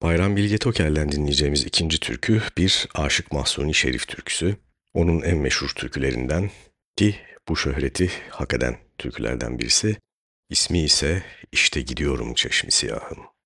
Bayram Bilge Tokel'den dinleyeceğimiz ikinci türkü bir Aşık Mahzuni Şerif türküsü. Onun en meşhur türkülerinden ki bu şöhreti hak eden türkülerden birisi. İsmi ise İşte Gidiyorum Çeşmi Siyahım.